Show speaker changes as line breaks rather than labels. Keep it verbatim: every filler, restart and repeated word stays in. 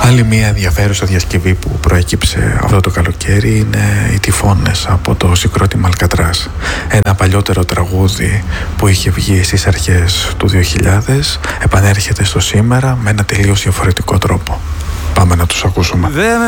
Άλλη μια ενδιαφέρουσα διασκευή που προέκυψε αυτό το καλοκαίρι είναι οι Τυφώνες από το συγκρότημα Αλκατράς. Ένα παλιότερο τραγούδι που είχε βγει στις αρχές του δύο χιλιάδες επανέρχεται στο σήμερα με ένα τελείως διαφορετικό τρόπο. Πάμε να τους ακούσουμε.